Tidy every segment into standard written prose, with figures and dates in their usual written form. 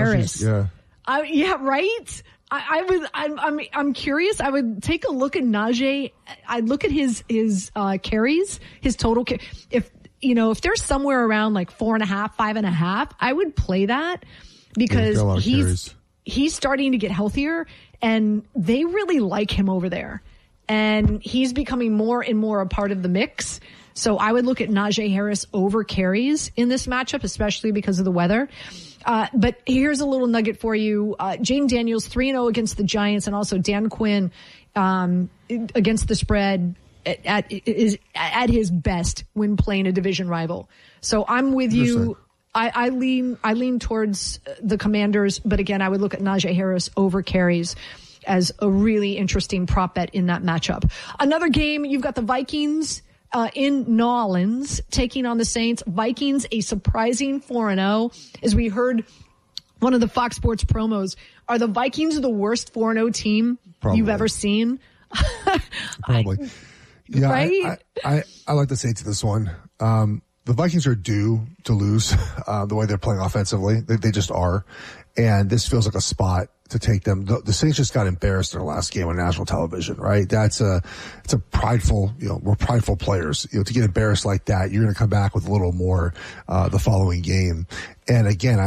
Harris. Yeah. Right. I'm curious. I would take a look at Najee. I'd look at his carries, his total. If they're somewhere around like 4.5, 5.5, I would play that because he's starting to get healthier and they really like him over there. And he's becoming more and more a part of the mix. So I would look at Najee Harris over carries in this matchup, especially because of the weather. But here's a little nugget for you. Jayden Daniels 3-0 against the Giants, and also Dan Quinn against the spread is at his best when playing a division rival. So I'm with you. I lean towards the Commanders, but again, I would look at Najee Harris over carries as a really interesting prop bet in that matchup. Another game, you've got the Vikings in New Orleans taking on the Saints. Vikings, a surprising 4-0. As we heard one of the Fox Sports promos, are the Vikings the worst 4-0 team you've ever seen? Probably. Yeah, right? I like the Saints in this one. The Vikings are due to lose the way they're playing offensively. They just are. And this feels like a spot to take them. The Saints just got embarrassed in their last game on national television, right? It's a prideful, we're prideful players. To get embarrassed like that, you're going to come back with a little more, the following game. And again,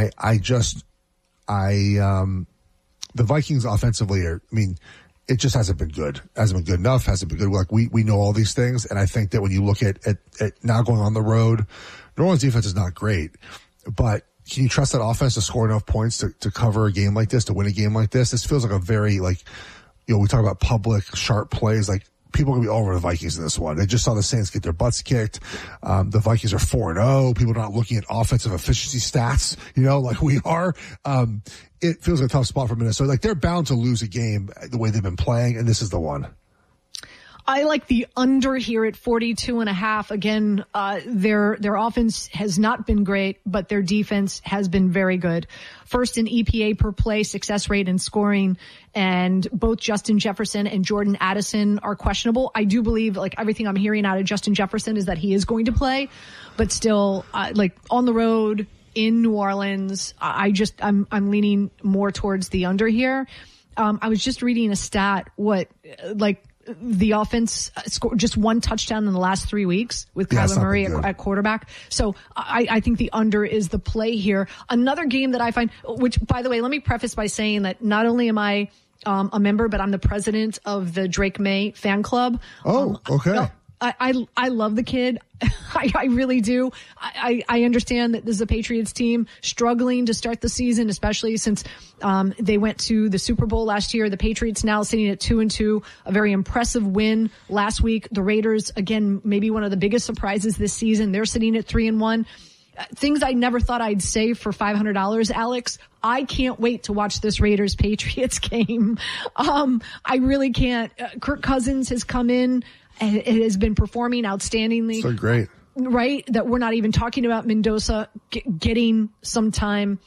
the Vikings offensively it just hasn't been good. Hasn't been good enough. Hasn't been good. Like we know all these things. And I think that when you look at now going on the road, New Orleans defense is not great, but can you trust that offense to score enough points to cover a game like this, to win a game like this? This feels like a very, we talk about public, sharp plays. Like, people are going to be all over the Vikings in this one. They just saw the Saints get their butts kicked. The Vikings are 4-0. People are not looking at offensive efficiency stats, like we are. It feels like a tough spot for Minnesota. Like, they're bound to lose a game the way they've been playing, and this is the one. I like the under here at 42.5. Again, their offense has not been great, but their defense has been very good. First in EPA per play, success rate, and scoring, and both Justin Jefferson and Jordan Addison are questionable. I do believe, everything I'm hearing out of Justin Jefferson is that he is going to play, but still, on the road in New Orleans, I'm leaning more towards the under here. I was just reading a stat, the offense scored just one touchdown in the last 3 weeks with Kyler Murray at quarterback. So I think the under is the play here. Another game that I find, which, by the way, let me preface by saying that not only am I a member, but I'm the president of the Drake May fan club. Oh, okay. I love the kid. I really do. I understand that this is a Patriots team struggling to start the season, especially since they went to the Super Bowl last year. The Patriots now sitting at 2-2, a very impressive win last week. The Raiders, again, maybe one of the biggest surprises this season. They're sitting at 3-1. Things I never thought I'd say for $500, Alex. I can't wait to watch this Raiders-Patriots game. I really can't. Kirk Cousins has come in. It has been performing outstandingly. So great. Right? That we're not even talking about Mendoza getting some time.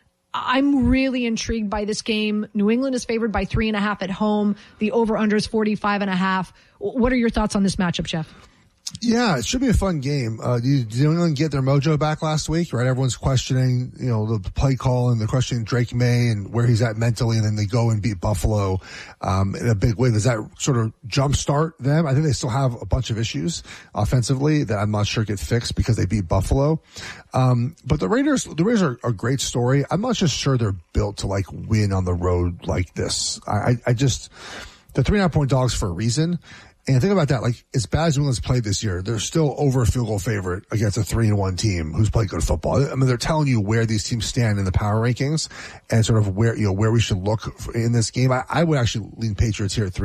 I'm really intrigued by this game. New England is favored by 3.5 at home. The over-under is 45.5. What are your thoughts on this matchup, Jeff? Yeah, it should be a fun game. Did New England get their mojo back last week? Right, everyone's questioning, the play call, and they're questioning Drake May and where he's at mentally, and then they go and beat Buffalo in a big way. Does that sort of jumpstart them? I think they still have a bunch of issues offensively that I'm not sure get fixed because they beat Buffalo. But the Raiders are a great story. I'm not just sure they're built to win on the road like this. They're 3.5 point dogs for a reason. And think about that, as bad as New England's played this year, they're still over a field goal favorite against a 3-1 team who's played good football. I mean, they're telling you where these teams stand in the power rankings and sort of where we should look in this game. I would actually lean Patriots here at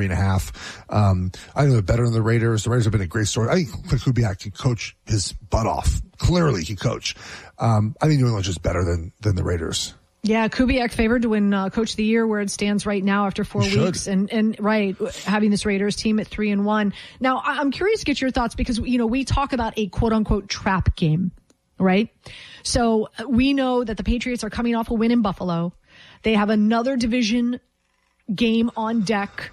3.5. I think they're better than the Raiders. The Raiders have been a great story. I think Kubiak can coach his butt off. Clearly he coach. I think New England's just better than the Raiders. Yeah, Kubiak favored to win Coach of the Year where it stands right now after 4 weeks. And right, having this Raiders team at 3-1. Now, I'm curious to get your thoughts because, we talk about a quote-unquote trap game, right? So we know that the Patriots are coming off a win in Buffalo. They have another division game on deck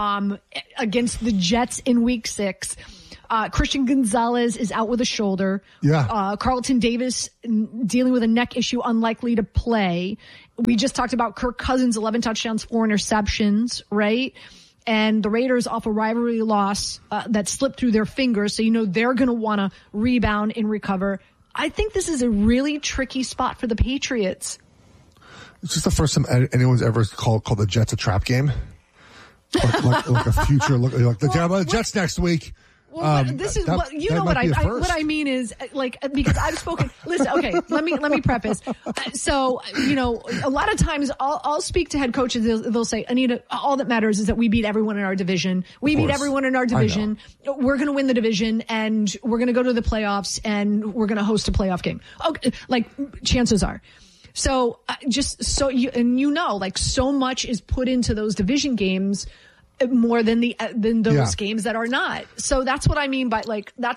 against the Jets in Week 6. Christian Gonzalez is out with a shoulder. Yeah. Carlton Davis dealing with a neck issue, unlikely to play. We just talked about Kirk Cousins, 11 touchdowns, 4 interceptions, right? And the Raiders off a rivalry loss that slipped through their fingers. So, they're going to want to rebound and recover. I think this is a really tricky spot for the Patriots. It's just the first time anyone's ever called the Jets a trap game. Like a future look. Like the Jets next week. Well, this is what I mean is because I've spoken. Listen, okay, let me preface. So, a lot of times I'll speak to head coaches. They'll say, Anita, all that matters is that we beat everyone in our division. We beat everyone in our division. We're going to win the division, and we're going to go to the playoffs, and we're going to host a playoff game. Okay, chances are. So so much is put into those division games more than those games that are not. So that's what I mean by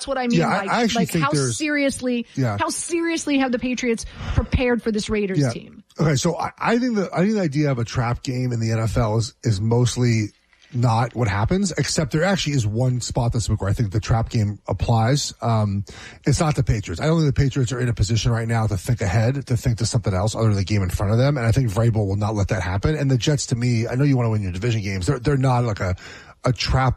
how seriously have the Patriots prepared for this Raiders team? Okay, so I think the idea of a trap game in the NFL is mostly not what happens, except there actually is one spot this week where I think the trap game applies. It's not the Patriots. I don't think the Patriots are in a position right now to think ahead, to think to something else other than the game in front of them. And I think Vrabel will not let that happen. And the Jets, to me, I know you want to win your division games. They're not like a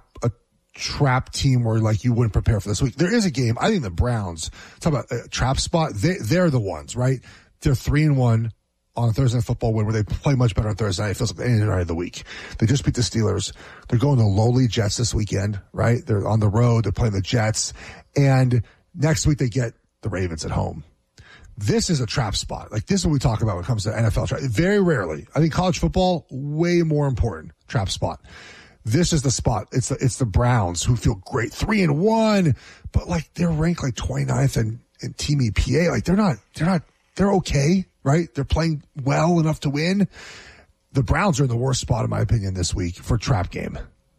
trap team where you wouldn't prepare for this week. There is a game. I think the Browns, talk about a trap spot. They're the ones, right? They're 3-1. On Thursday Night Football win, where they play much better on Thursday night. It feels like any night of the week. They just beat the Steelers. They're going to lowly Jets this weekend, right? They're on the road. They're playing the Jets. And next week they get the Ravens at home. This is a trap spot. This is what we talk about when it comes to NFL trap. Very rarely. I think college football, way more important. Trap spot. This is the spot. It's the Browns who feel great. 3-1, but they're ranked 29th in team EPA. They're okay. Right? They're playing well enough to win. The Browns are in the worst spot, in my opinion, this week for trap game.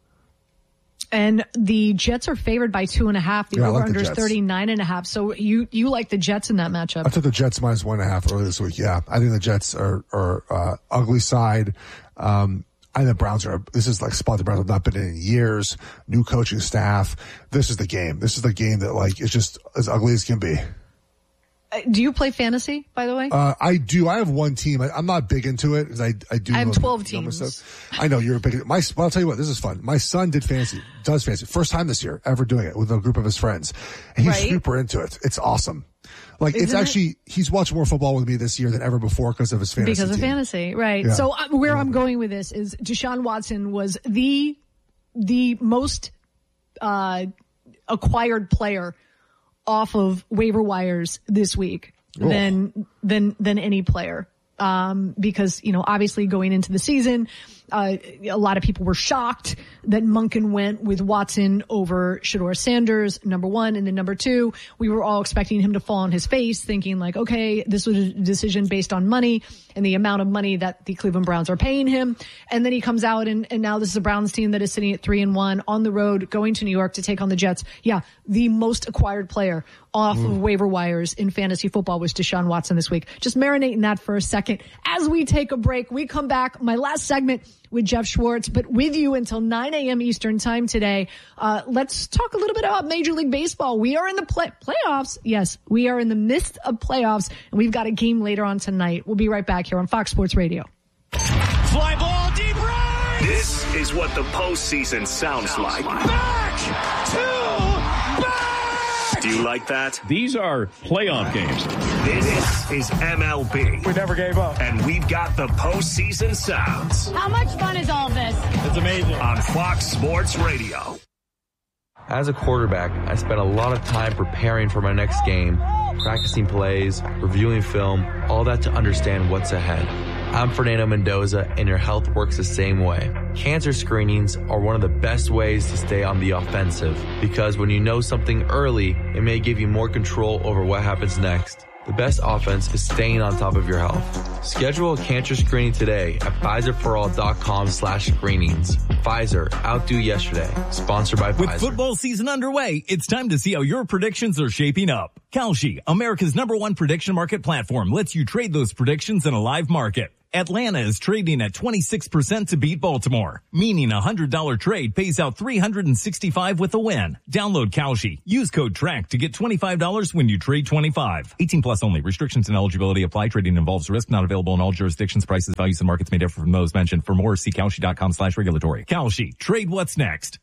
And the Jets are favored by 2.5. The over-under is 39.5. So you like the Jets in that matchup? I took the Jets minus 1.5 earlier this week. Yeah. I think the Jets are ugly side. I think the Browns this is a spot the Browns have not been in years. New coaching staff. This is the game. This is the game that it's just as ugly as can be. Do you play fantasy, by the way? I do. I have one team. I'm not big into it because I do. I have 12 teams. I know you're a big. I'll tell you what. This is fun. My son does fantasy. First time this year ever doing it with a group of his friends. And he's super into it. It's awesome. He's watched more football with me this year than ever bore because of his fantasy. Because of fantasy, right? Yeah. So where I'm going with this is Deshaun Watson was the most acquired player off of waiver wires this week than any player. Because, obviously going into the season, a lot of people were shocked that Monken went with Watson over Shedeur Sanders, number one. And then number two, we were all expecting him to fall on his face thinking okay, this was a decision based on money and the amount of money that the Cleveland Browns are paying him. And then he comes out and now this is a Browns team that is sitting at 3-1 on the road going to New York to take on the Jets. Yeah. The most acquired player off of waiver wires in fantasy football was Deshaun Watson this week. Just marinating that for a second. As we take a break, we come back. My last segment with Jeff Schwartz, but with you until 9 a.m. Eastern time today. Let's talk a little bit about Major League Baseball. We are in the playoffs. Yes, we are in the midst of playoffs, and we've got a game later on tonight. We'll be right back here on Fox Sports Radio. Fly ball deep right! This is what the postseason sounds like. Back to back! Do you like that? These are playoff games. This is MLB. We never gave up. And we've got the postseason sounds. How much fun is all this? It's amazing. On Fox Sports Radio. As a quarterback, I spent a lot of time preparing for my next game, practicing plays, reviewing film, all that to understand what's ahead. I'm Fernando Mendoza, and your health works the same way. Cancer screenings are one of the best ways to stay on the offensive, because when you know something early, it may give you more control over what happens next. The best offense is staying on top of your health. Schedule a cancer screening today at PfizerForAll.com/screenings. Pfizer, outdo yesterday. Sponsored by Pfizer. With football season underway, it's time to see how your predictions are shaping up. Kalshi, America's #1 prediction market platform, lets you trade those predictions in a live market. Atlanta is trading at 26% to beat Baltimore, meaning a $100 trade pays out $365 with a win. Download Kalshi. Use code TRACK to get $25 when you trade 25. 18 plus only. Restrictions and eligibility apply. Trading involves risk. Not available in all jurisdictions. Prices, values, and markets may differ from those mentioned. For more, see Kalshi.com/regulatory. Kalshi. Trade what's next.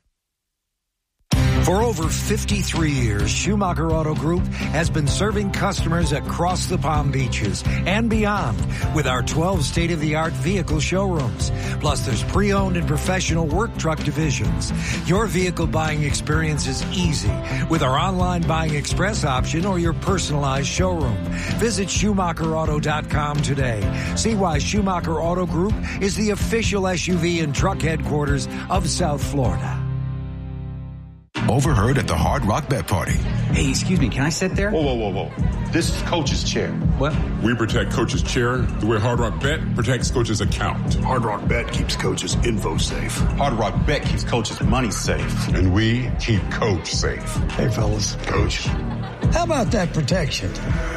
For over 53 years, Schumacher Auto Group has been serving customers across the Palm Beaches and beyond with our 12 state-of-the-art vehicle showrooms. Plus, there's pre-owned and professional work truck divisions. Your vehicle buying experience is easy with our online buying express option or your personalized showroom. Visit SchumacherAuto.com today. See why Schumacher Auto Group is the official SUV and truck headquarters of South Florida. Overheard at the Hard Rock Bet Party. Hey, excuse me, can I sit there? Whoa. This is Coach's chair. What? We protect Coach's chair the way Hard Rock Bet protects Coach's account. Hard Rock Bet keeps Coach's info safe. Hard Rock Bet keeps Coach's money safe. And we keep Coach safe. Hey, fellas. Coach. How about that protection?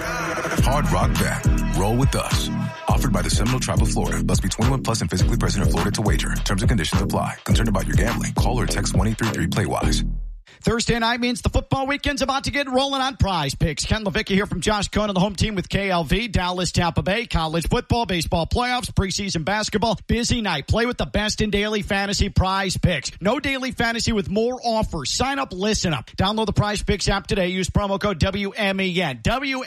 Hard Rock Bet. Roll with us. Offered by the Seminole Tribe of Florida. Must be 21 plus and physically present in Florida to wager. Terms and conditions apply. Concerned about your gambling? Call or text 1-833-PLAY-WISE. Thursday night means the football weekend's about to get rolling on Prize Picks. Ken Levicka here from Josh Cohen, the home team with KLV. Dallas, Tampa Bay, college football, baseball playoffs, preseason basketball. Busy night. Play with the best in daily fantasy Prize Picks. No daily fantasy with more offers. Sign up, listen up. Download the Prize Picks app today. Use promo code WMEN.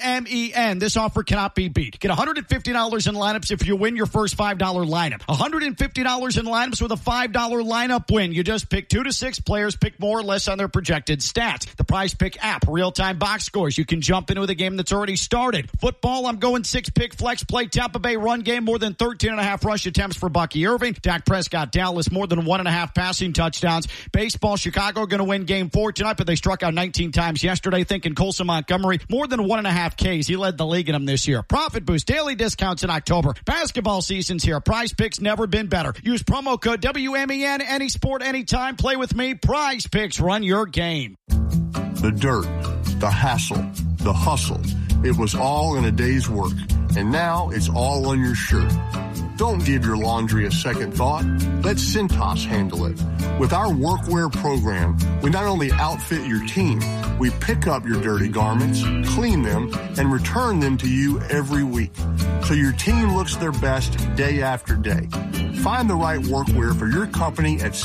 WMEN. This offer cannot be beat. Get $150 in lineups if you win your first $5 lineup. $150 in lineups with a $5 lineup win. You just pick 2 to 6 players, pick more or less on their projected stats. The Prize Pick app, real-time box scores. You can jump into the game that's already started. Football, I'm going 6-pick flex play. Tampa Bay run game, more than 13.5 rush attempts for Bucky Irving. Dak Prescott, Dallas, more than 1.5 passing touchdowns. Baseball, Chicago going to win game 4 tonight, but they struck out 19 times yesterday. Thinking Colson Montgomery, more than 1.5 Ks. He led the league in them this year. Profit boost, daily discounts in October. Basketball season's here. Prize Picks never been better. Use promo code WMEN, any sport, anytime. Play with me. Prize Picks, run your game. The dirt, the hassle, the hustle. It was all in a day's work, and now it's all on your shirt. Don't give your laundry a second thought. Let Cintas handle it. With our workwear program, we not only outfit your team, we pick up your dirty garments, clean them, and return them to you every week. So your team looks their best day after day. Find the right workwear for your company at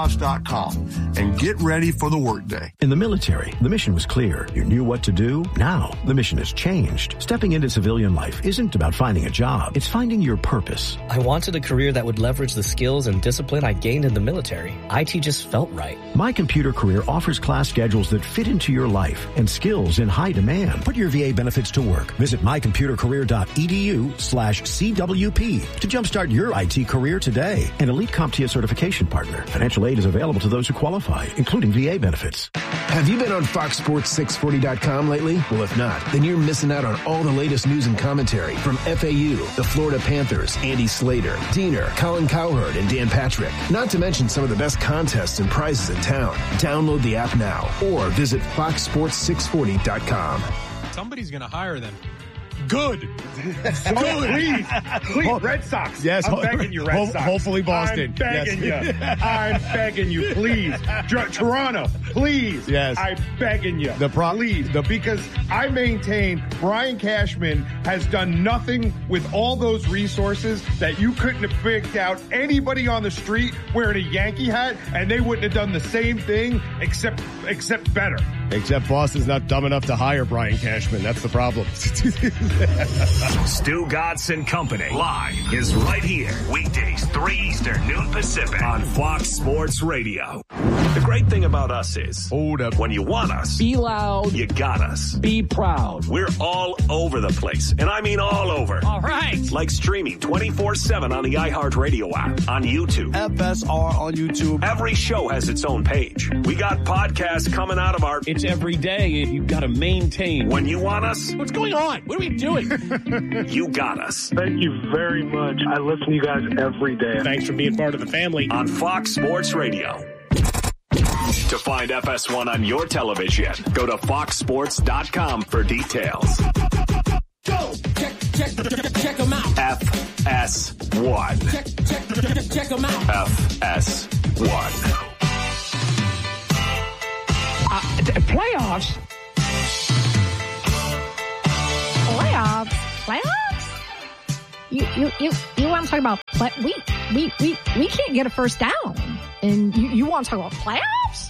Cintas.com and get ready for the workday. In the military, the mission was clear. You knew what to do. Now, the mission has changed. Stepping into civilian life isn't about finding a job. It's finding your purpose. I wanted a career that would leverage the skills and discipline I gained in the military. IT just felt right. My Computer Career offers class schedules that fit into your life and skills in high demand. Put your VA benefits to work. Visit mycomputercareer.edu/CWP to jumpstart your IT career today. An elite CompTIA certification partner. Financial aid is available to those who qualify, including VA benefits. Have you been on FoxSports640.com lately? Well, if not, then you're missing out on all the latest news and commentary from FAU, the Florida Panthers, Andy Slater, Diener, Colin Cowherd, and Dan Patrick. Not to mention some of the best contests and prizes in town. Download the app now or visit FoxSports640.com. Somebody's going to hire them. Good. Please, Red Sox. Yes, I'm begging you, Red Sox. Hopefully Boston. I'm begging you. I'm begging you, please. Toronto, please. Yes. I'm begging you. Please. Because I maintain Brian Cashman has done nothing with all those resources that you couldn't have picked out anybody on the street wearing a Yankee hat, and they wouldn't have done the same thing except better. Except Boston's not dumb enough to hire Brian Cashman. That's the problem. Stugotz and Company live is right here. Weekdays, 3 Eastern, noon Pacific on Fox Sports Radio. The great thing about us is, hold up, when you want us, be loud, you got us. Be proud. We're all over the place, and I mean all over. All right. Like streaming 24/7 on the iHeartRadio app, on YouTube. FSR on YouTube. Every show has its own page. We got podcasts coming out of our... It's every day. You've got to maintain. When you want us... What's going on? What are we doing? You got us. Thank you very much. I listen to you guys every day. Thanks for being part of the family. On Fox Sports Radio. To find FS1 on your television, go to foxsports.com for details. Go! Check. Check them out. FS1. Check them out. FS1. Playoffs. You want to talk about we can't get a first down, and you want to talk about playoffs?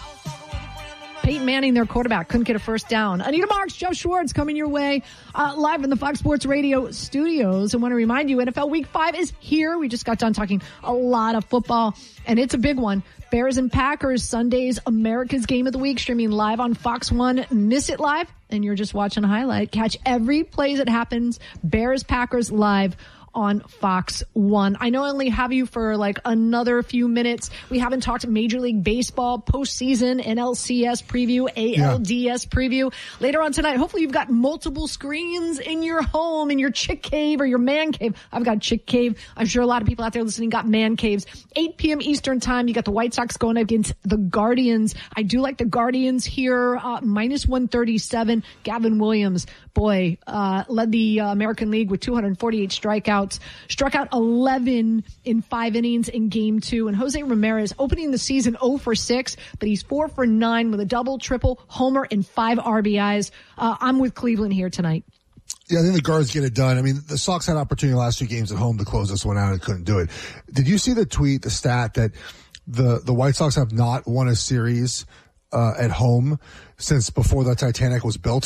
Peyton Manning, their quarterback, couldn't get a first down. Anita Marks, Jeff Schwartz coming your way live in the Fox Sports Radio studios. I want to remind you, NFL Week 5 is here. We just got done talking a lot of football, and it's a big one. Bears and Packers, Sunday's America's Game of the Week, streaming live on Fox 1. Miss it live, and you're just watching a highlight. Catch every play that happens. Bears, Packers live on Fox 1. I know I only have you for like another few minutes. We haven't talked Major League Baseball postseason, NLCS preview, ALDS preview. Later on tonight, hopefully you've got multiple screens in your home, in your chick cave or your man cave. I've got chick cave. I'm sure a lot of people out there listening got man caves. 8 p.m. Eastern time, you got the White Sox going against the Guardians. I do like the Guardians here, minus 137. Gavin Williams, boy, led the American League with 248 strikeouts. Struck out 11 in 5 innings in Game 2. And Jose Ramirez opening the season 0 for 6, but he's 4 for 9 with a double, triple, homer, and 5 RBIs. I'm with Cleveland here tonight. Yeah, I think the Guards get it done. I mean, the Sox had opportunity last 2 games at home to close this one out and couldn't do it. Did you see the tweet, the stat that the White Sox have not won a series at home since before the Titanic was built?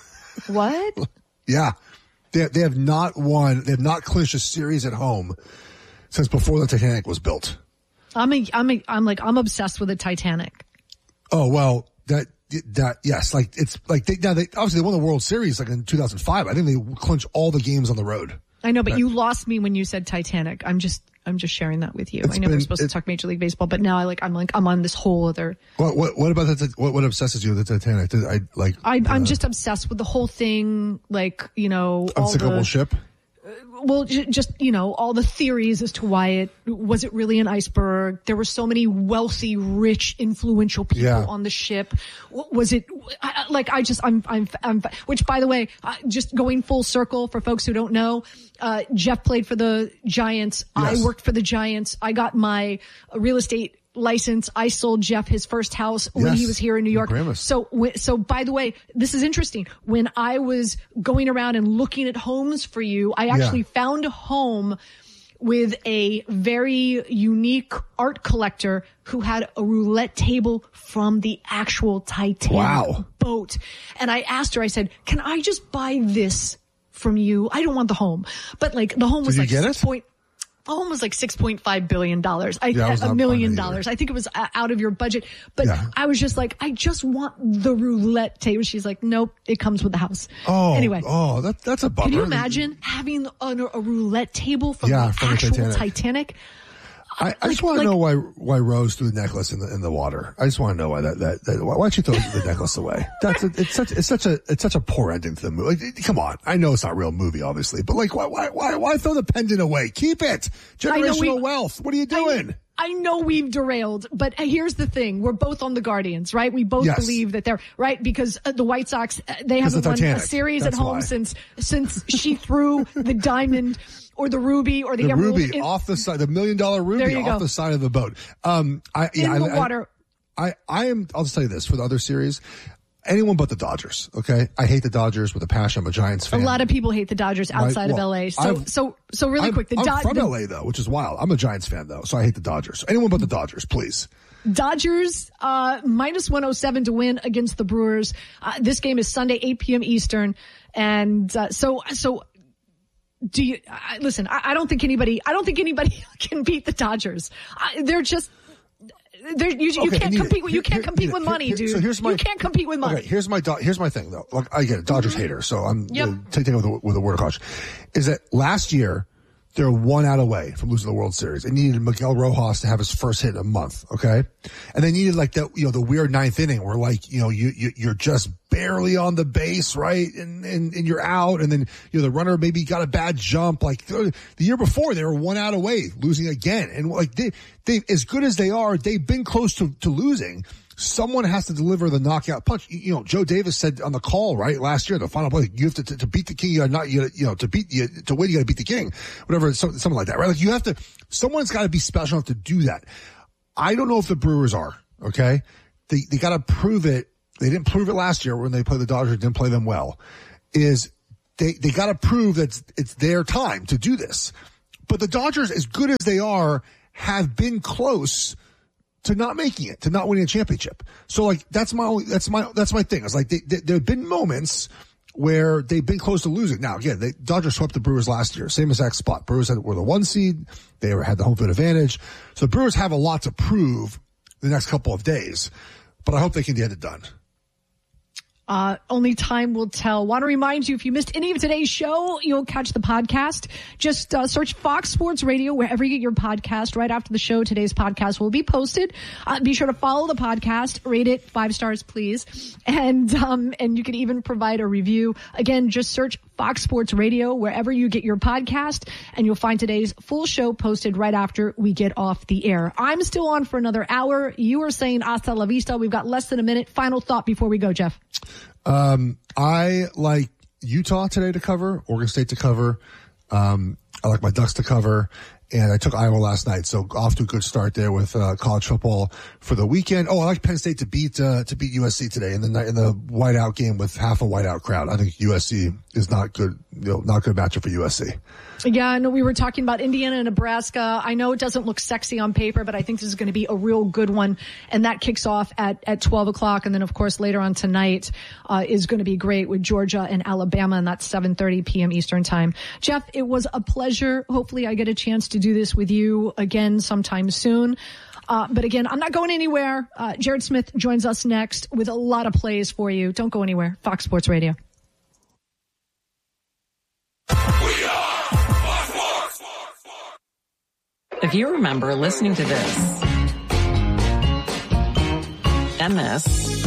What? Yeah. They have not won. They have not clinched a series at home since before the Titanic was built. I'm obsessed with the Titanic. Oh, well, that yes, like it's like they obviously they won the World Series like in 2005. I think they clinched all the games on the road. I know, but you lost me when you said Titanic. I'm just sharing that with you. I know we're supposed to talk Major League Baseball, but now I'm on this whole other. What about that? What obsesses you with the Titanic? I'm just obsessed with the whole thing. Like, you know, unsinkable ship. Well, just, you know, all the theories as to why was it really an iceberg? There were so many wealthy, rich, influential people on the ship. Was it which by the way, just going full circle for folks who don't know, Jeff played for the Giants. Yes. I worked for the Giants. I got my real estate license. I sold Jeff his first house when he was here in New York. So by the way, this is interesting. When I was going around and looking at homes for you, I actually found a home with a very unique art collector who had a roulette table from the actual Titanic boat. And I asked her, I said, can I just buy this from you? I don't want the home. But like the home was like the home was like $6.5 billion. $1 million. I think it was out of your budget. But I was just like, I just want the roulette table. She's like, nope, it comes with the house. Oh, anyway. Oh, that's a bummer. Can you imagine having a roulette table from the actual Titanic? I just want to know why Rose threw the necklace in the water. I just want to know why why'd she throw the necklace away? It's such a poor ending to the movie. Like, come on, I know it's not a real movie, obviously, but like, why throw the pendant away? Keep it. Generational wealth. What are you doing? I know we've derailed, but here's the thing. We're both on the Guardians, right? We both believe that they're right because the White Sox, they haven't won a series at home since she threw the diamond or the ruby or the emerald. Ruby off the side, the $1 million ruby off the side of the boat. In the water. I'll just tell you this for the other series. Anyone but the Dodgers, okay? I hate the Dodgers with a passion. I'm a Giants fan. A lot of people hate the Dodgers outside of LA. So really quick. I'm from LA though, which is wild. I'm a Giants fan though, so I hate the Dodgers. Anyone but the Dodgers, please. Dodgers, minus 107 to win against the Brewers. This game is Sunday, 8 p.m. Eastern. And, so do you, listen, I don't think anybody can beat the Dodgers. They're just, you can't compete with money, dude. So you can't compete with money. Okay, here's my thing though. Like, I get it, Dodgers hater, so I'm taking it with a word of caution. Is that last year they're 1 out away from losing the World Series. They needed Miguel Rojas to have his first hit in a month, okay? And they needed like the weird 9th inning where like, you're just barely on the base, right? And you're out. And then, the runner maybe got a bad jump. Like the year before, they were 1 out away, losing again. And like they as good as they are, they've been close to losing. someone has to deliver the knockout punch. You know, Joe Davis said on the call, right, last year, the final play, you have to beat the king, to win, you got to beat the king, whatever, something like that, right? Like, you have to, someone's got to be special enough to do that. I don't know if the Brewers are, okay? They got to prove it. They didn't prove it last year when they played the Dodgers, didn't play them well. They got to prove that it's their time to do this. But the Dodgers, as good as they are, have been close to not making it, to not winning a championship. So, like, that's my thing. It's like there have been moments where they've been close to losing. Now, again, Dodgers swept the Brewers last year, same exact spot. Brewers were the 1 seed. They had the home field advantage. So the Brewers have a lot to prove the next couple of days, but I hope they can get it done. Only time will tell. Want to remind you, if you missed any of today's show, you'll catch the podcast. Just search Fox Sports Radio wherever you get your podcast. Right after the show, today's podcast will be posted. Be sure to follow the podcast, rate it 5 stars, please, and you can even provide a review. Again, just search Fox Sports Radio wherever you get your podcast, and you'll find today's full show posted right after we get off the air. I'm still on for another hour. You are saying hasta la vista. We've got less than a minute. Final thought before we go, Jeff. I like Utah today to cover, Oregon State to cover. I like my Ducks to cover, and I took Iowa last night. So off to a good start there with, college football for the weekend. Oh, I like Penn State to beat USC today in the whiteout game with half a whiteout crowd. I think USC is not good, not good matchup for USC. Yeah, I know we were talking about Indiana and Nebraska. I know it doesn't look sexy on paper, but I think this is going to be a real good one. And that kicks off at 12 o'clock. And then, of course, later on tonight is going to be great with Georgia and Alabama, and that's 7:30 p.m. Eastern time. Jeff, it was a pleasure. Hopefully I get a chance to do this with you again sometime soon. But again, I'm not going anywhere. Jared Smith joins us next with a lot of plays for you. Don't go anywhere. Fox Sports Radio. If you remember listening to this and this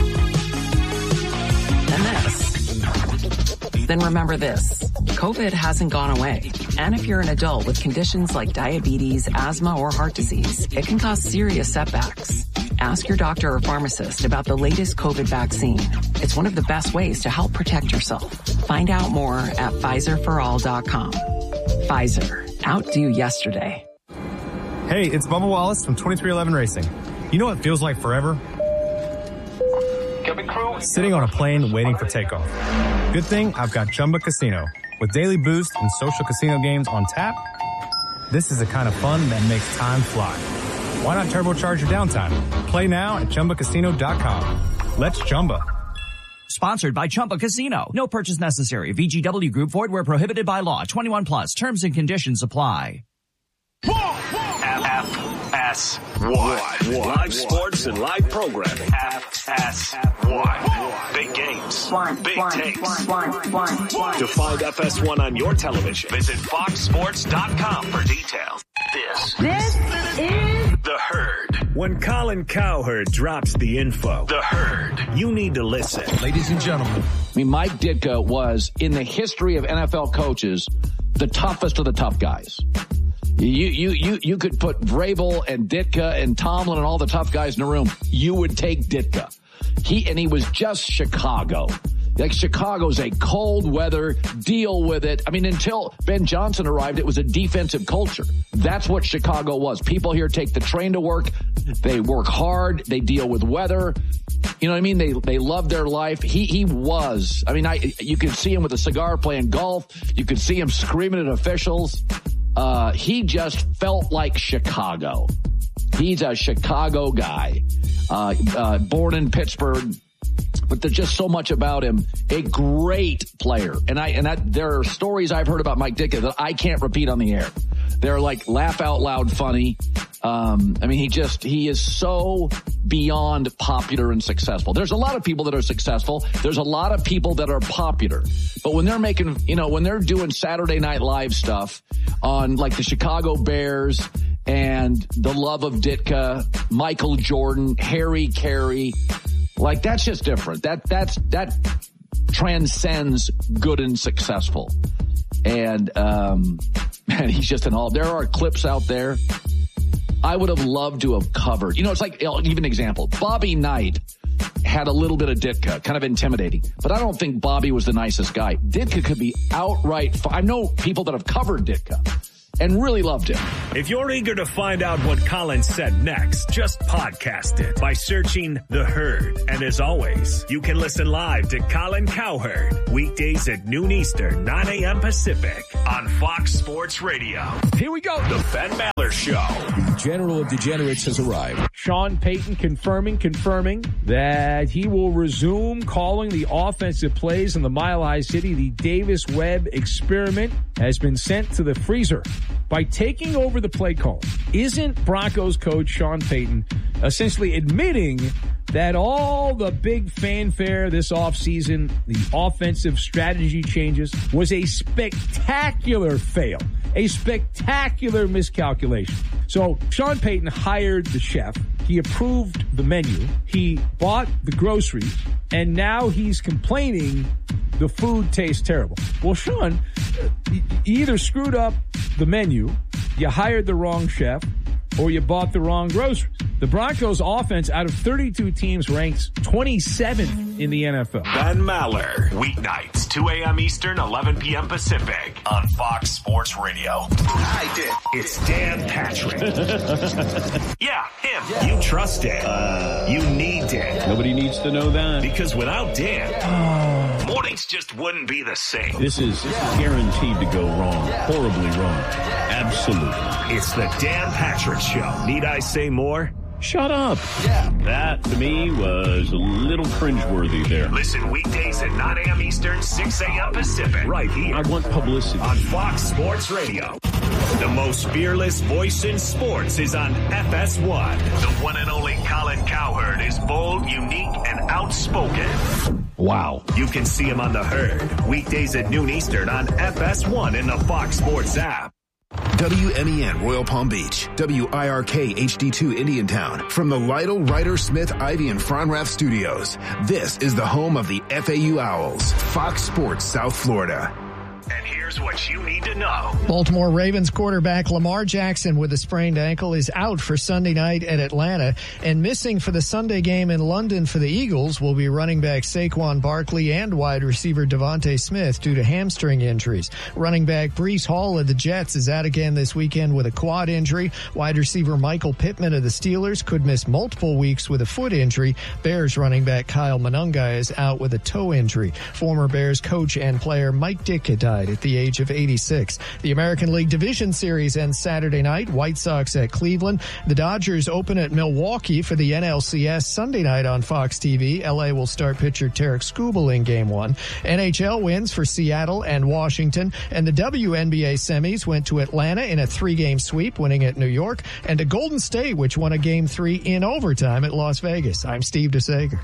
and this, then remember this. COVID hasn't gone away. And if you're an adult with conditions like diabetes, asthma, or heart disease, it can cause serious setbacks. Ask your doctor or pharmacist about the latest COVID vaccine. It's one of the best ways to help protect yourself. Find out more at PfizerForAll.com. Pfizer. Outdo yesterday. Hey, it's Bubba Wallace from 2311 Racing. You know what feels like forever? Sitting on a plane waiting for takeoff. Good thing I've got Chumba Casino. With daily boost and social casino games on tap, this is the kind of fun that makes time fly. Why not turbocharge your downtime? Play now at ChumbaCasino.com. Let's Chumba. Sponsored by Chumba Casino. No purchase necessary. VGW Group. Void where prohibited by law. 21 plus. Terms and conditions apply. FS1. Live sports and live programming. FS1. Big games. Big takes. To find FS1 on your television, visit foxsports.com for details. This is The Herd. When Colin Cowherd drops the info, The Herd, you need to listen. Ladies and gentlemen. I mean, Mike Ditka was, in the history of NFL coaches, the toughest of the tough guys. You could put Vrabel and Ditka and Tomlin and all the tough guys in the room. You would take Ditka. He was just Chicago. Like, Chicago's a cold weather, deal with it. I mean, until Ben Johnson arrived, it was a defensive culture. That's what Chicago was. People here take the train to work. They work hard. They deal with weather. You know what I mean? They love their life. He was. I mean, you could see him with a cigar playing golf. You could see him screaming at officials. He just felt like Chicago. He's a Chicago guy. Born in Pittsburgh. But there's just so much about him. A great player. And there are stories I've heard about Mike Ditka that I can't repeat on the air. They're like laugh out loud funny. I mean, he is so beyond popular and successful. There's a lot of people that are successful. There's a lot of people that are popular. But when they're making, when they're doing Saturday Night Live stuff on like the Chicago Bears and the love of Ditka, Michael Jordan, Harry Carey, like, that's just different. That transcends good and successful. And, man, he's just there are clips out there I would have loved to have covered. You know, it's like, I'll give an example. Bobby Knight had a little bit of Ditka, kind of intimidating. But I don't think Bobby was the nicest guy. Ditka could be outright. I know people that have covered Ditka and really loved him. If you're eager to find out what Colin said next, just podcast it by searching The Herd. And as always, you can listen live to Colin Cowherd weekdays at noon Eastern, 9 a.m. Pacific on Fox Sports Radio. Here we go. The Ben Maller Show. The General of Degenerates has arrived. Sean Payton confirming that he will resume calling the offensive plays in the Mile High City. The Davis Webb experiment has been sent to the freezer. By taking over the play call, isn't Broncos coach Sean Payton essentially admitting that all the big fanfare this offseason, the offensive strategy changes, was a spectacular fail, a spectacular miscalculation? So Sean Payton hired the chef. He approved the menu. He bought the groceries. And now he's complaining the food tastes terrible. Well, Sean, you either screwed up the menu, you hired the wrong chef, or you bought the wrong groceries. The Broncos offense out of 32 teams ranks 27th in the NFL. Ben Maller, weeknights, 2 a.m. Eastern, 11 p.m. Pacific on Fox Sports Radio. I did. It's Dan Patrick. Yeah, him. Yeah. You trust Dan. You need Dan. Nobody needs to know that. Because without Dan, mornings just wouldn't be the same. This is guaranteed to go wrong. Horribly wrong. Absolutely. It's the Dan Patrick Show. Need I say more? Shut up. Yeah. That, to me, was a little cringeworthy there. Listen weekdays at 9 a.m. Eastern, 6 a.m. Pacific. Right here. I want publicity. On Fox Sports Radio. The most fearless voice in sports is on FS1. The one and only Colin Cowherd is bold, unique, and outspoken. Wow. You can see him on The Herd. Weekdays at noon Eastern on FS1 in the Fox Sports app. WMEN Royal Palm Beach, WIRK HD2 Indiantown. From the Lytle, Ryder, Smith, Ivy, and Fronrath studios, this is the home of the FAU Owls, Fox Sports South Florida. And here's what you need to know. Baltimore Ravens quarterback Lamar Jackson with a sprained ankle is out for Sunday night at Atlanta, and missing for the Sunday game in London for the Eagles will be running back Saquon Barkley and wide receiver Devontae Smith due to hamstring injuries. Running back Breece Hall of the Jets is out again this weekend with a quad injury. Wide receiver Michael Pittman of the Steelers could miss multiple weeks with a foot injury. Bears running back Kyle Monunga is out with a toe injury. Former Bears coach and player Mike Ditka died at the age of 86. The American League Division Series ends Saturday night. White Sox at Cleveland. The Dodgers open at Milwaukee for the NLCS Sunday night on Fox TV. LA will start pitcher Tarek Skubal in Game 1. NHL wins for Seattle and Washington. And the WNBA semis went to Atlanta in a 3-game sweep, winning at New York. And to Golden State, which won a Game 3 in overtime at Las Vegas. I'm Steve DeSager.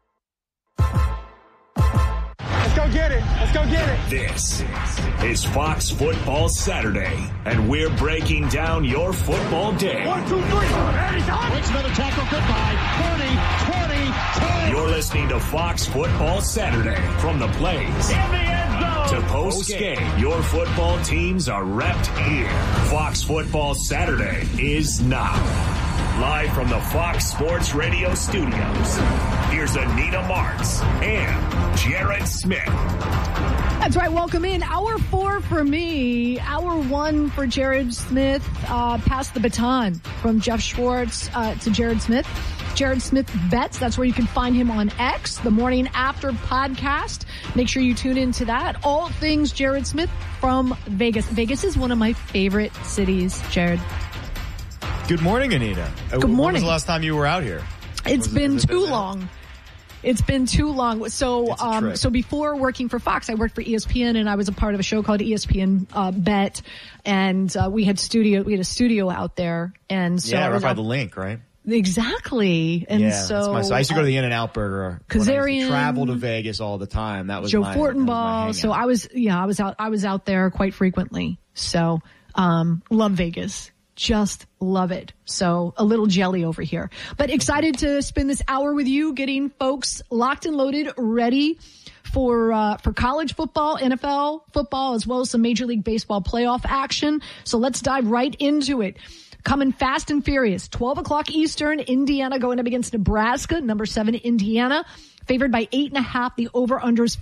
Let's go get it. Let's go get it. This is Fox Football Saturday, and we're breaking down your football day. 1, 2, 3. Makes another tackle. Goodbye. 20, 10. You're listening to Fox Football Saturday. From the plays in the end zone to post-game, your football teams are repped here. Fox Football Saturday is now. Live from the Fox Sports Radio studios, here's Anita Marks and Jared Smith. That's right. Welcome in. Hour 4 for me. Hour 1 for Jared Smith. Pass the baton from Jeff Schwartz to Jared Smith. Jared Smith Bets. That's where you can find him on X, the Morning After podcast. Make sure you tune into that. All things Jared Smith from Vegas. Vegas is one of my favorite cities, Jared. Good morning, Anita. Good morning. When was the last time you were out here? It's been too long. It's been too long. So before working for Fox, I worked for ESPN, and I was a part of a show called ESPN Bet, and we had a studio out there, and so right by the link, right? Exactly. And so I used to go to the In-N-Out Burger. Kazarian, I used to travel to Vegas all the time. That was Joe Fortenbaugh. So I was out there quite frequently. So love Vegas. Just love it. So a little jelly over here, but excited to spend this hour with you, getting folks locked and loaded, ready for college football, NFL football, as well as some Major League Baseball playoff action. So let's dive right into it. Coming fast and furious. 12 o'clock Eastern, Indiana going up against Nebraska, number 7 Indiana. Favored by 8.5. The over-under is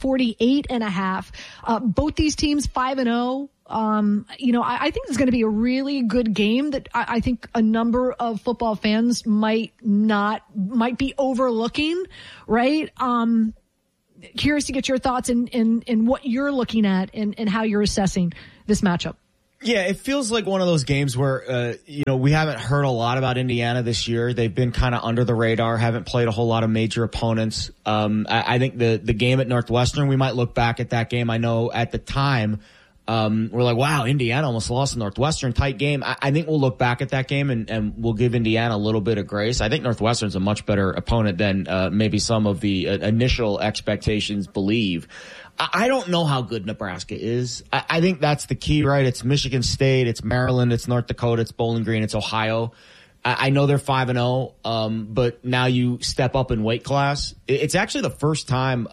48.5. Both these teams 5-0. I think it's going to be a really good game that I think a number of football fans might be overlooking, right? Curious to get your thoughts in what you're looking at and how you're assessing this matchup. Yeah, it feels like one of those games where, we haven't heard a lot about Indiana this year. They've been kind of under the radar, haven't played a whole lot of major opponents. I think the game at Northwestern, we might look back at that game. I know at the time, we're like, wow, Indiana almost lost to Northwestern, tight game. I think we'll look back at that game and we'll give Indiana a little bit of grace. I think Northwestern's a much better opponent than maybe some of the initial expectations believe. I don't know how good Nebraska is. I think that's the key, right? It's Michigan State, it's Maryland, it's North Dakota, it's Bowling Green, it's Ohio. I know they're 5-0, but now you step up in weight class. It's actually the first time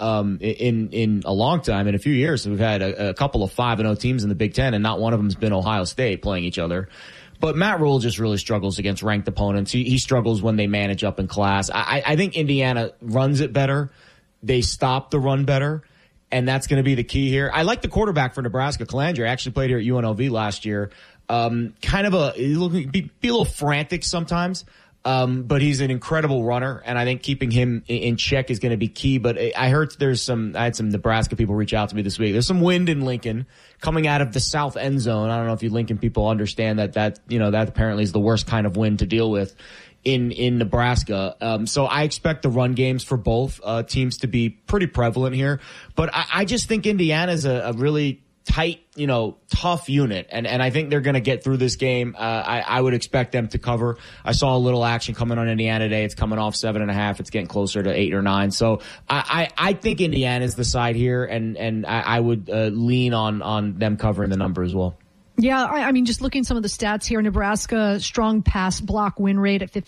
in a long time, in a few years, we've had a couple of 5-0 teams in the Big Ten, and not one of them has been Ohio State playing each other. But Matt Rhule just really struggles against ranked opponents. He struggles when they manage up in class. I think Indiana runs it better. They stop the run better. And that's going to be the key here. I like the quarterback for Nebraska, Calandra. Actually played here at UNLV last year. Kind of be a little frantic sometimes. But he's an incredible runner, and I think keeping him in check is going to be key. But I heard I had some Nebraska people reach out to me this week. There's some wind in Lincoln coming out of the south end zone. I don't know if you Lincoln people understand that apparently is the worst kind of wind to deal with in Nebraska. So I expect the run games for both teams to be pretty prevalent here. But I just think Indiana's a really tight, tough unit. And I think they're going to get through this game. I would expect them to cover. I saw a little action coming on Indiana today. It's coming off 7.5. It's getting closer to 8 or 9. So I think Indiana's the side here, and I would lean on them covering the number as well. Yeah, I mean, just looking at some of the stats here, Nebraska, strong pass block win rate at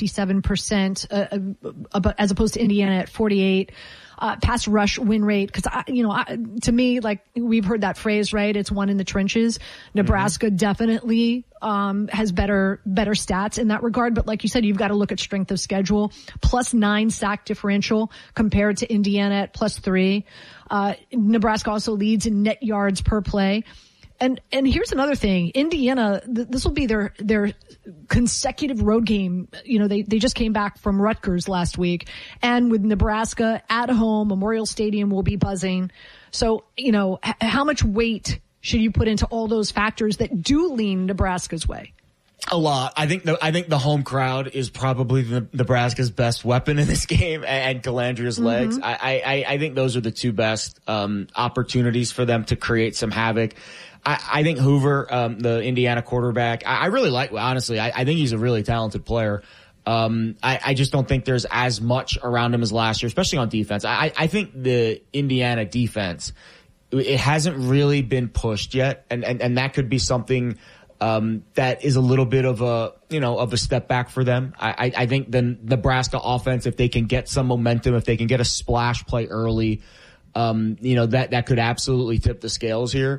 57%, as opposed to Indiana at 48%. Pass rush win rate, because to me, like, we've heard that phrase, right? It's one in the trenches. Nebraska definitely has better stats in that regard, but like you said, you've got to look at strength of schedule. +9 sack differential compared to Indiana at +3. Nebraska also leads in net yards per play. And here's another thing. Indiana, this will be their consecutive road game. They just came back from Rutgers last week, and with Nebraska at home, Memorial Stadium will be buzzing. So, how much weight should you put into all those factors that do lean Nebraska's way? A lot. I think the home crowd is probably Nebraska's best weapon in this game, and Calandra's legs. I think those are the two best opportunities for them to create some havoc. I think Hoover, the Indiana quarterback, I really like, honestly, I think he's a really talented player. I just don't think there's as much around him as last year, especially on defense. I think the Indiana defense, it hasn't really been pushed yet, and that could be something that is a little bit of a step back for them. I think the Nebraska offense, if they can get some momentum, if they can get a splash play early, that could absolutely tip the scales here.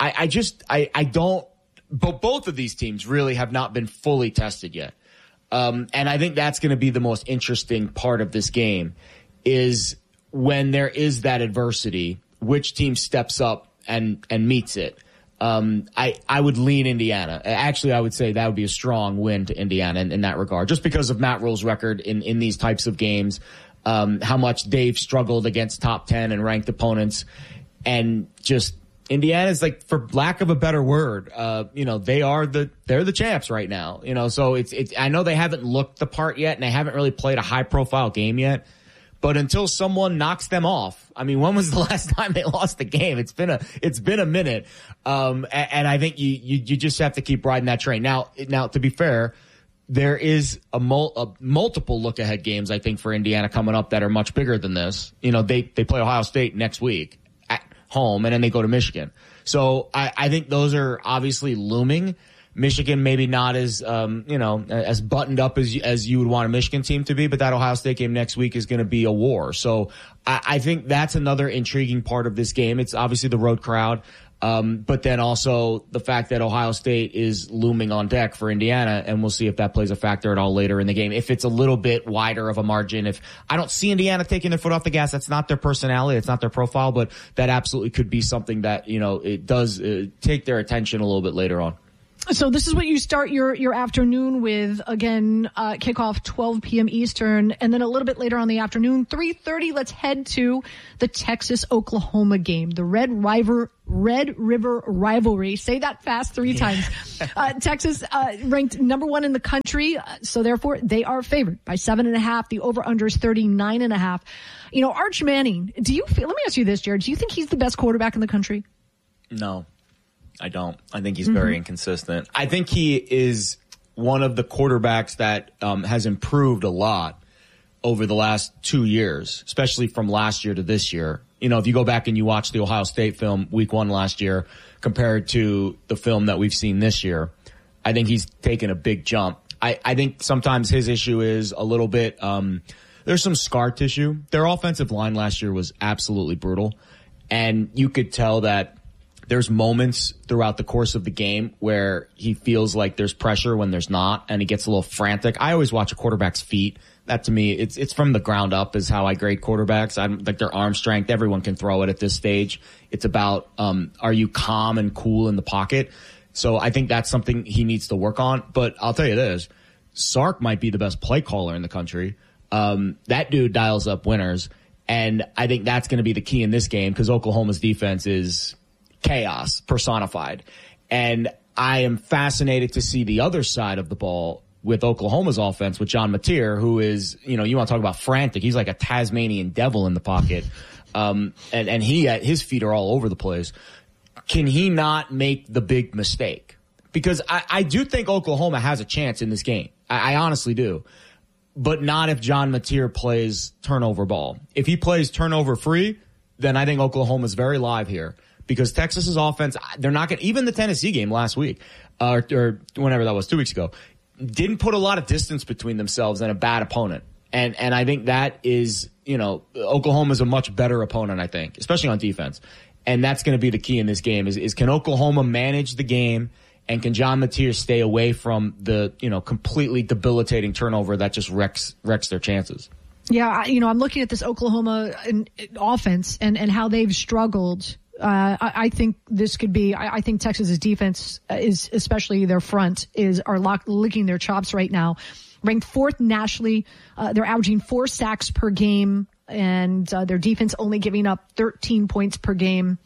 Both of these teams really have not been fully tested yet. And I think that's going to be the most interesting part of this game, is when there is that adversity, which team steps up and meets it. I would lean Indiana. Actually, I would say that would be a strong win to Indiana in that regard, just because of Matt Rhule's record in these types of games, how much they've struggled against top 10 and ranked opponents, and just Indiana's, like, for lack of a better word, they're the champs right now, so it's, I know they haven't looked the part yet, and they haven't really played a high profile game yet, but until someone knocks them off, I mean, when was the last time they lost the game? It's been a minute. And I think you just have to keep riding that train. Now, to be fair, there is a multiple look ahead games, I think, for Indiana coming up that are much bigger than this. They play Ohio State next week at home, and then they go to Michigan. So I think those are obviously looming. Michigan maybe not as as buttoned up as you would want a Michigan team to be, but that Ohio State game next week is going to be a war. So I think that's another intriguing part of this game. It's obviously the road crowd. But then also the fact that Ohio State is looming on deck for Indiana, and we'll see if that plays a factor at all later in the game. If it's a little bit wider of a margin, if I don't see Indiana taking their foot off the gas, that's not their personality, it's not their profile, but that absolutely could be something that, it does take their attention a little bit later on. So this is what you start your afternoon with. Again, kickoff 12 p.m. Eastern, and then a little bit later on the afternoon, 3:30. Let's head to the Texas-Oklahoma game, the Red River rivalry. Say that fast 3 times. Texas ranked number 1 in the country, so therefore they are favored by 7.5. The over/under is 39.5. Arch Manning. Let me ask you this, Jared. Do you think he's the best quarterback in the country? No. I don't. I think he's very inconsistent. I think he is one of the quarterbacks that has improved a lot over the last 2 years, especially from last year to this year. If you go back and you watch the Ohio State film week 1 last year compared to the film that we've seen this year, I think he's taken a big jump. I think sometimes his issue is a little bit, there's some scar tissue. Their offensive line last year was absolutely brutal. And you could tell that there's moments throughout the course of the game where he feels like there's pressure when there's not, and he gets a little frantic. I always watch a quarterback's feet. That to me, it's from the ground up is how I grade quarterbacks. I like their arm strength. Everyone can throw it at this stage. It's about, are you calm and cool in the pocket? So I think that's something he needs to work on. But I'll tell you this, Sark might be the best play caller in the country. That dude dials up winners. And I think that's going to be the key in this game because Oklahoma's defense is chaos personified. And I am fascinated to see the other side of the ball with Oklahoma's offense with John Mateer, who is, you want to talk about frantic. He's like a Tasmanian devil in the pocket. And his feet are all over the place. Can he not make the big mistake? Because I do think Oklahoma has a chance in this game. I honestly do. But not if John Mateer plays turnover ball. If he plays turnover free, then I think Oklahoma's very live here. Because Texas's offense, they're not going to, even the Tennessee game last week, or whenever that was, 2 weeks ago, didn't put a lot of distance between themselves and a bad opponent. And I think that is, Oklahoma's a much better opponent, I think, especially on defense. And that's going to be the key in this game is can Oklahoma manage the game, and can John Mateer stay away from the, completely debilitating turnover that just wrecks their chances. Yeah, I'm looking at this Oklahoma offense and how they've struggled. I think this could be. I think Texas's defense is, especially their front, are licking their chops right now. Ranked 4th nationally, they're averaging 4 sacks per game, and their defense only giving up 13 points per game.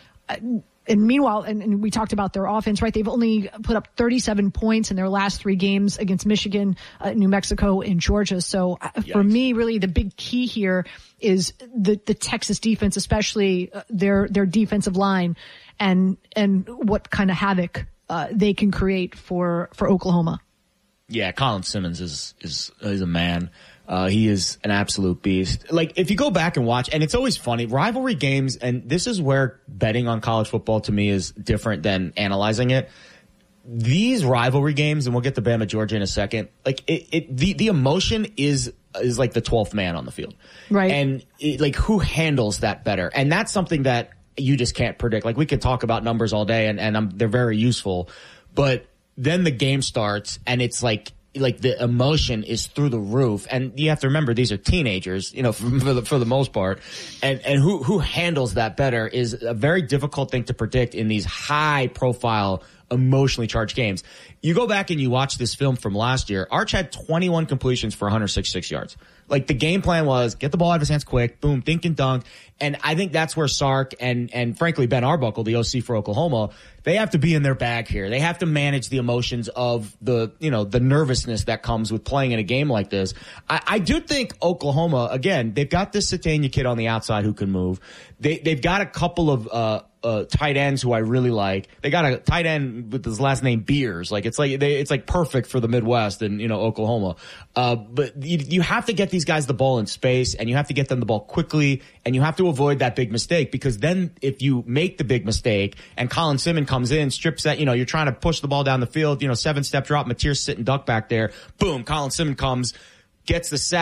And meanwhile, and we talked about their offense, right? They've only put up 37 points in their last 3 games against Michigan, New Mexico, and Georgia. So for me, really the big key here is the Texas defense, especially their defensive line, and what kind of havoc they can create for Oklahoma. Yeah, Colin Simmons is a man. He is an absolute beast. Like, if you go back and watch, and it's always funny, rivalry games, and this is where betting on college football to me is different than analyzing it. These rivalry games, and we'll get to Bama Georgia in a second, like the emotion is like the 12th man on the field. Right. And like, who handles that better? And that's something that you just can't predict. Like, we could talk about numbers all day, and they're very useful, but then the game starts and it's like the emotion is through the roof, and you have to remember these are teenagers, for the most part, and who handles that better is a very difficult thing to predict in these high profile, emotionally charged games. You go back and you watch this film from last year. Arch had 21 completions for 166 yards. Like, the game plan was get the ball out of his hands quick, boom, dink and dunk. And I think that's where Sark and frankly Ben Arbuckle, the OC for Oklahoma, they have to be in their bag here. They have to manage the emotions of the nervousness that comes with playing in a game like this. I do think Oklahoma, again, they've got this Satania kid on the outside who can move. They've got a couple of tight ends who I really like. They got a tight end with his last name Beers. Like, it's like perfect for the Midwest and, Oklahoma. But you have to get these guys the ball in space, and you have to get them the ball quickly, and you have to avoid that big mistake, because then if you make the big mistake and Colin Simmons comes in, strips that, you're trying to push the ball down the field, 7-step drop, Mateer's sitting duck back there, boom, Colin Simmons comes, gets the sack.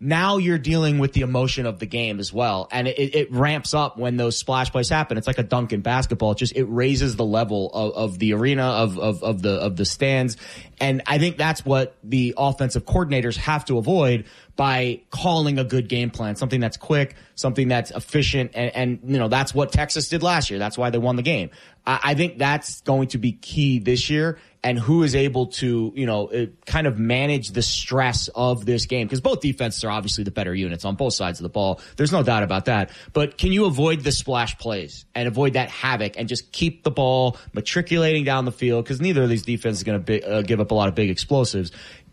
now you're dealing with the emotion of the game as well. And it ramps up when those splash plays happen. It's like a dunk in basketball. It raises the level of the arena, of the stands. And I think that's what the offensive coordinators have to avoid by calling a good game plan, something that's quick, something that's efficient. And that's what Texas did last year. That's why they won the game. I think that's going to be key this year, and who is able to, kind of manage the stress of this game. Because both defenses are obviously the better units on both sides of the ball. There's no doubt about that. But can you avoid the splash plays and avoid that havoc and just keep the ball matriculating down the field? Because neither of these defenses is going to give up a lot of big explosives.